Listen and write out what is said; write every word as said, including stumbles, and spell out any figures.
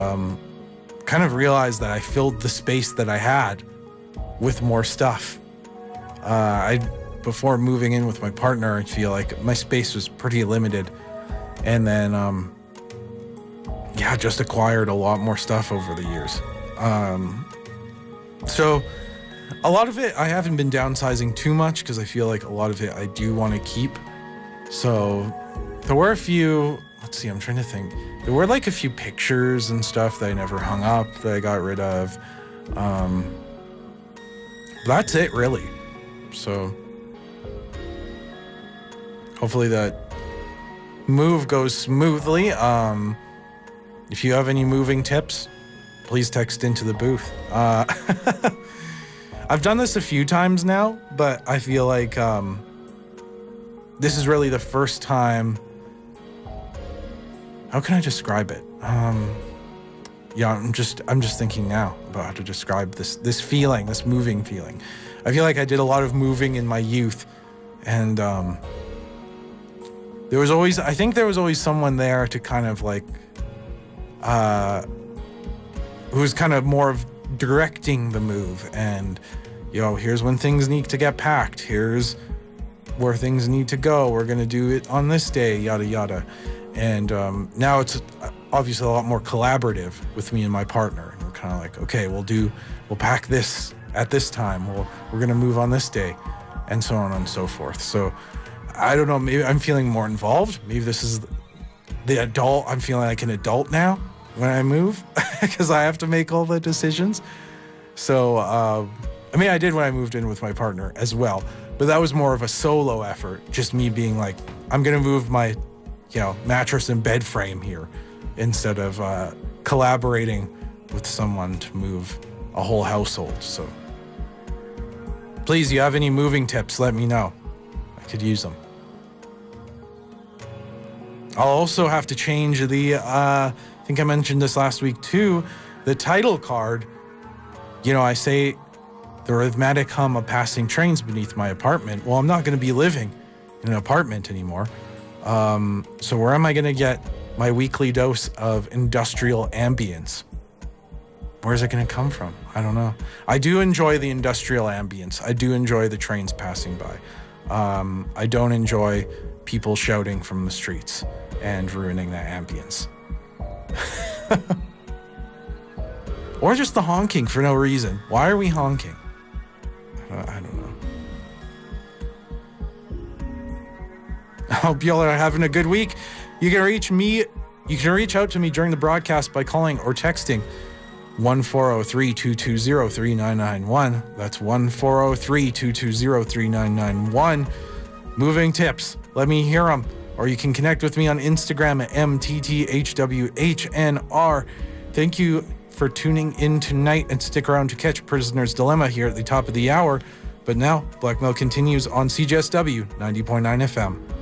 um, kind of realized that I filled the space that I had with more stuff. Uh, I before moving in with my partner, I feel like my space was pretty limited, and then um, yeah, just acquired a lot more stuff over the years. Um, so a lot of it I haven't been downsizing too much because I feel like a lot of it I do want to keep. So there were a few. Let's see, I'm trying to think. There were like a few pictures and stuff that I never hung up that I got rid of. Um, that's it, really. So hopefully that move goes smoothly. Um, if you have any moving tips, please text into the booth. Uh, I've done this a few times now, but I feel like um, this is really the first time. How can I describe it? Um, yeah, I'm just I'm just thinking now about how to describe this this feeling, this moving feeling. I feel like I did a lot of moving in my youth, and um, there was always I think there was always someone there to kind of like, uh, who was kind of more of directing the move, and you know, here's when things need to get packed. Here's where things need to go. We're gonna do it on this day, yada yada. And um, now it's obviously a lot more collaborative with me and my partner. And we're kind of like, okay, we'll do, we'll pack this at this time. We'll, we're going to move on this day, and so on and so forth. So I don't know, maybe I'm feeling more involved. Maybe this is the adult. I'm feeling like an adult now when I move because I have to make all the decisions. So, uh, I mean, I did when I moved in with my partner as well, but that was more of a solo effort. Just me being like, I'm going to move my, you know, mattress and bed frame here instead of uh, collaborating with someone to move a whole household. So please, you have any moving tips, let me know. I could use them. I'll also have to change the, uh, I think I mentioned this last week too, the title card. You know, I say the rhythmic hum of passing trains beneath my apartment. Well, I'm not going to be living in an apartment anymore. Um, so where am I going to get my weekly dose of industrial ambience? Where's it going to come from? I don't know. I do enjoy the industrial ambience. I do enjoy the trains passing by. Um, I don't enjoy people shouting from the streets and ruining that ambience. Or just the honking for no reason. Why are we honking? I don't know. I hope y'all are having a good week. You can reach me, you can reach out to me during the broadcast by calling or texting one four zero three, two two zero, three nine nine one. That's one four zero three, two two zero, three nine nine one. Moving tips, let me hear them. Or you can connect with me on Instagram at M T T H W H N R. Thank you for tuning in tonight, and stick around to catch Prisoner's Dilemma here at the top of the hour. But now, Black Milk continues on C J S W ninety point nine F M.